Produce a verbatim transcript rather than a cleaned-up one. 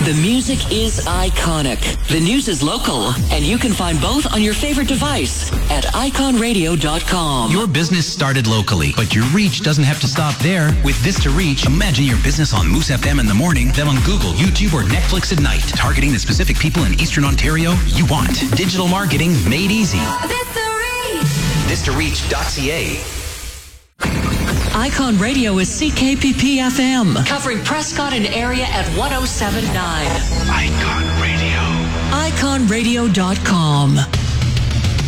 The music is iconic. The news is local. And you can find both on your favorite device at icon radio dot com. Your business started locally, but your reach doesn't have to stop there. With Vista Reach, imagine your business on Moose F M in the morning, then on Google, YouTube, or Netflix at night, targeting the specific people in Eastern Ontario you want. Digital marketing made easy. Vista Reach dot c a. Icon Radio is C K P P F M, covering Prescott and area at one oh seven point nine. Icon Radio. icon radio dot com.